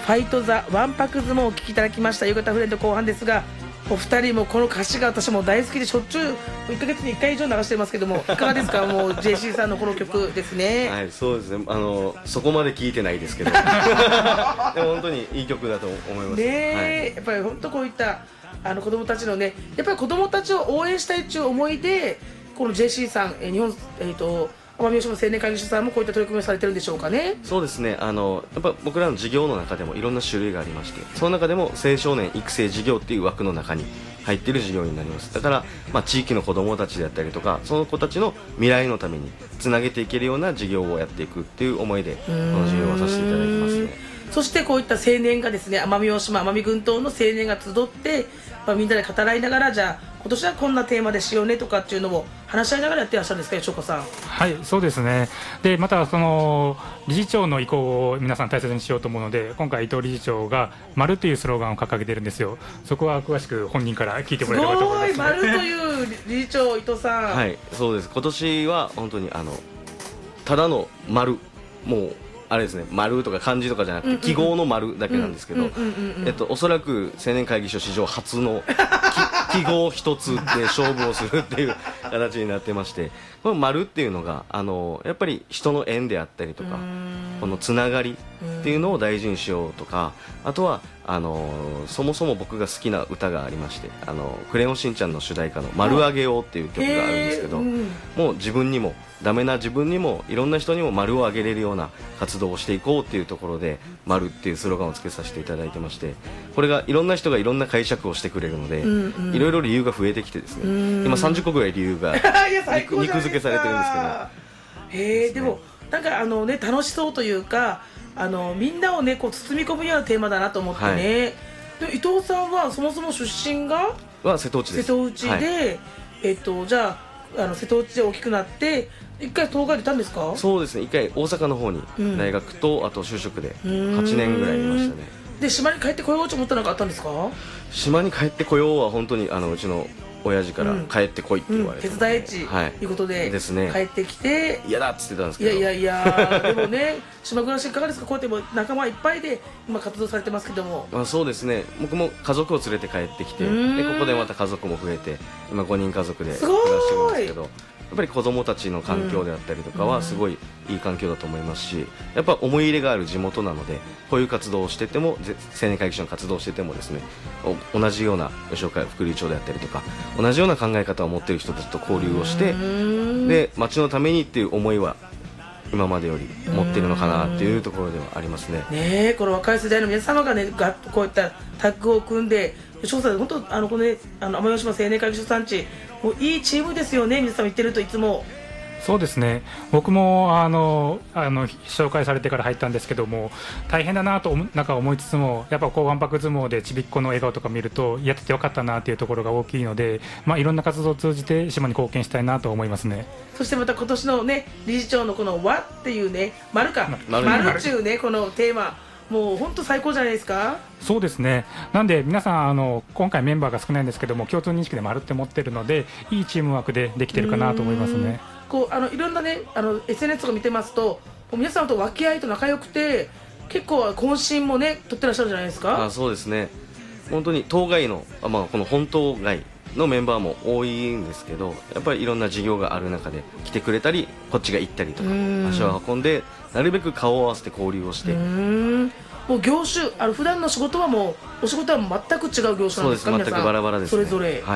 ファイトザわんぱく相撲をお聞きいただきました。夕方フレンド後半ですが、お二人もこの歌詞が私も大好きでしょっちゅう1ヶ月に1回以上流してますけども、いかがですか？もう JC さんのこの曲ですね。 はい、そうですね。そこまで聞いてないですけどでも本当にいい曲だと思いますね、 はい、 やっぱり本当こういった子供たちのね、やっぱり子供たちを応援したいという思いで、この JC さん、日本奄美大島青年会議所さんもこういった取り組みをされてるんでしょうかね。 そうですね。やっぱ僕らの事業の中でもいろんな種類がありまして、その中でも青少年育成事業っていう枠の中に入っている事業になります。だから、地域の子どもたちであったりとか、その子たちの未来のためにつなげていけるような事業をやっていくっていう思いでこの事業をさせていただいてますね。 そしてこういった青年がですね、奄美大島奄美群島の青年が集って、みんなで語らいながら、じゃあ今年はこんなテーマでしようねとかっていうのを話し合いながらやってらっしゃるんですか、吉岡さん。 はい、そうですね。でまたその理事長の意向を皆さん大切にしようと思うので、今回伊藤理事長が丸というスローガンを掲げてるんですよ。そこは詳しく本人から聞いてもらえればと思います。 すごい、丸という理事長伊藤さん。 はい、そうです。今年は本当にただの丸、もうあれですね、丸とか漢字とかじゃなくて記号の丸だけなんですけど、おそらく青年会議所史上初の記号一つで勝負をするっていう形になってまして、この丸っていうのがやっぱり人の縁であったりとか、このつながりっていうのを大事にしようとか、あとはそもそも僕が好きな歌がありまして、クレヨンしんちゃんの主題歌の丸あげようっていう曲があるんですけど、もう自分にもダメな自分にもいろんな人にも丸をあげれるような活動をしていこうっていうところで丸っていうスローガンをつけさせていただいてまして、これがいろんな人がいろんな解釈をしてくれるので、いろいろ理由が増えてきてですね、今30個ぐらい理由が肉付けされてるんですけど、 でもなんか楽しそうというか、みんなをねこう包み込むようなテーマだなと思ってね、で伊藤さんはそもそも出身が瀬戸内です。 瀬戸内で、じゃあ瀬戸内で大きくなって一回東海でいたんですか？ そうですね、一回大阪の方に大学と、あと就職で8年ぐらいいましたね。 で島に帰ってこようと思ったのがあったんですか？ 島に帰ってこようは本当にうちの親父から帰ってこいって言われて、 手伝い地ということでですね、 帰ってきて嫌だっつってたんですけど、 いやでもね島暮らしいかがですか？こうやっても仲間いっぱいで今活動されてますけども。 そうですね、僕も家族を連れて帰ってきて、でここでまた家族も増えて今5人家族で暮らしてるんですけど、やっぱり子どもたちの環境であったりとかはすごいいい環境だと思いますし、やっぱ思い入れがある地元なので、こういう活動をしてても青年会議所の活動をしててもですね、同じような吉岡副理事長であったりとか同じような考え方を持っている人たちと交流をして、で町のためにっていう思いは今までより持っているのかなっていうところではありますね。 この若い世代の皆様がねこういったタッグを組んで、吉岡さん本当このね奄美大島青年会議所さんちもういいチームですよね。皆さん言ってるといつも。 そうですね、僕も紹介されてから入ったんですけども、大変だなとなんか思いつつも、やっぱわんぱく相撲でちびっこの笑顔とか見るとやっててよかったなというところが大きいので、いろんな活動を通じて島に貢献したいなと思いますね。 そしてまた今年のね理事長のこの和っていうね丸っていうねこのテーマ、もう本当最高じゃないですか。 そうですね、なんで皆さん今回メンバーが少ないんですけども、共通認識で丸って持ってるので、いいチームワークでできてるかなと思いますね。 こういろんなねSNS とか見てますと、皆さんと和気あいと仲良くて、結構渾身もね取ってらっしゃるじゃないですか。 そうですね、本当に当該のこの本当該のメンバーも多いんですけど、やっぱりいろんな事業がある中で来てくれたり、こっちが行ったりとか足を運んで、なるべく顔を合わせて交流をして、 もう業種普段の仕事はもうお仕事は全く違う業種なんですか？ そうです、全くバラバラですね。 それぞれ、 はい、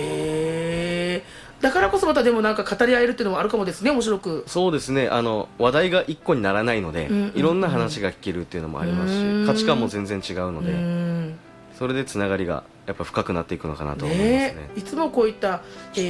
だからこそまたでもなんか語り合えるっていうのもあるかもですね。面白く。 そうですね、話題が一個にならないので、いろんな話が聞けるっていうのもありますし、価値観も全然違うので、それでつながりがやっぱ深くなっていくのかなと思いますね。 いつもこういった、